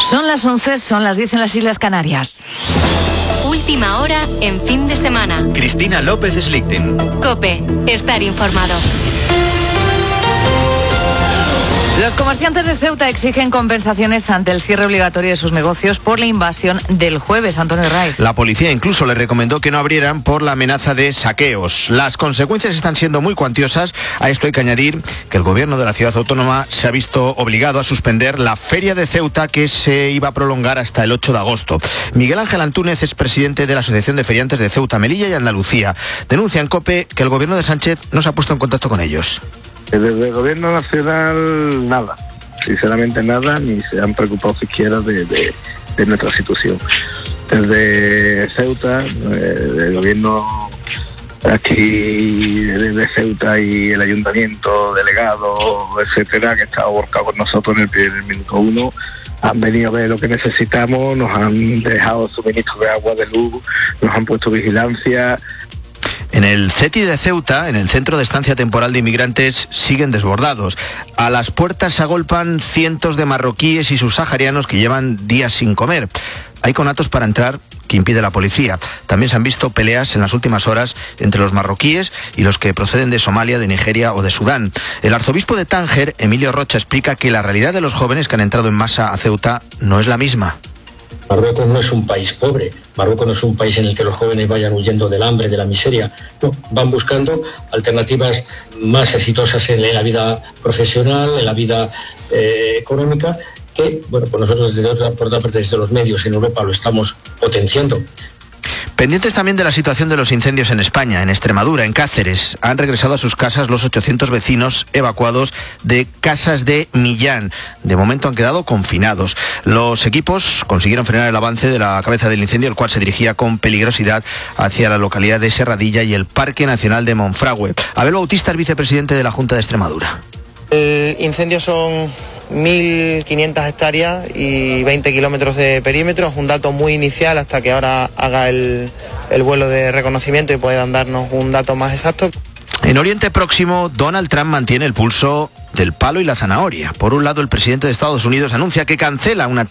Son las 11, son las 10 en las Islas Canarias. Última hora en fin de semana. Cristina López Slichting. COPE. Estar informado. Los comerciantes de Ceuta exigen compensaciones ante el cierre obligatorio de sus negocios por la invasión del jueves. Antonio Raiz. La policía incluso les recomendó que no abrieran por la amenaza de saqueos. Las consecuencias están siendo muy cuantiosas. A esto hay que añadir que el gobierno de la ciudad autónoma se ha visto obligado a suspender la feria de Ceuta, que se iba a prolongar hasta el 8 de agosto. Miguel Ángel Antúnez es presidente de la Asociación de Feriantes de Ceuta, Melilla y Andalucía. Denuncia en COPE que el gobierno de Sánchez no se ha puesto en contacto con ellos. Desde el gobierno nacional nada, sinceramente nada, ni se han preocupado siquiera de nuestra situación. Desde Ceuta, el gobierno aquí de Ceuta y el ayuntamiento, delegado, etcétera, que está volcado con nosotros en el minuto uno, han venido a ver lo que necesitamos, nos han dejado suministro de agua, de luz, nos han puesto vigilancia. En el CETI de Ceuta, en el Centro de Estancia Temporal de Inmigrantes, siguen desbordados. A las puertas se agolpan cientos de marroquíes y subsaharianos que llevan días sin comer. Hay conatos para entrar que impide la policía. También se han visto peleas en las últimas horas entre los marroquíes y los que proceden de Somalia, de Nigeria o de Sudán. El arzobispo de Tánger, Emilio Rocha, explica que la realidad de los jóvenes que han entrado en masa a Ceuta no es la misma. Marruecos no es un país pobre, Marruecos no es un país en el que los jóvenes vayan huyendo del hambre, de la miseria. No, van buscando alternativas más exitosas en la vida profesional, en la vida económica, que, bueno, pues nosotros por otra parte desde los medios en Europa lo estamos potenciando. Pendientes también de la situación de los incendios en España, en Extremadura, en Cáceres. Han regresado a sus casas los 800 vecinos evacuados de Casas de Millán. De momento han quedado confinados. Los equipos consiguieron frenar el avance de la cabeza del incendio, el cual se dirigía con peligrosidad hacia la localidad de Serradilla y el Parque Nacional de Monfragüe. Abel Bautista es vicepresidente de la Junta de Extremadura. El incendio son 1.500 hectáreas y 20 kilómetros de perímetro. Es un dato muy inicial hasta que ahora haga el vuelo de reconocimiento y puedan darnos un dato más exacto. En Oriente Próximo, Donald Trump mantiene el pulso del palo y la zanahoria. Por un lado, el presidente de Estados Unidos anuncia que cancela una